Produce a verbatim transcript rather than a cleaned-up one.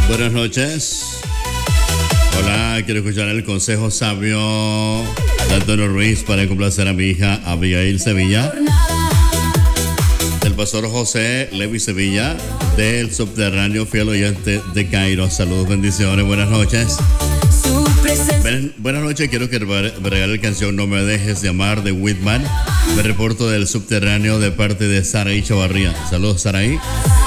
Buenas noches. Hola, quiero escuchar el consejo sabio de Antonio Ruiz para complacer a mi hija Abigail Sevilla, del pastor José Levi Sevilla, del subterráneo fiel oyente de Cairo. Saludos, bendiciones, buenas noches. Ben, buenas noches, quiero que me regale la canción No me dejes de amar de Whitman. Me reporto del subterráneo de parte de Saraí Chavarría. Saludos, Saraí.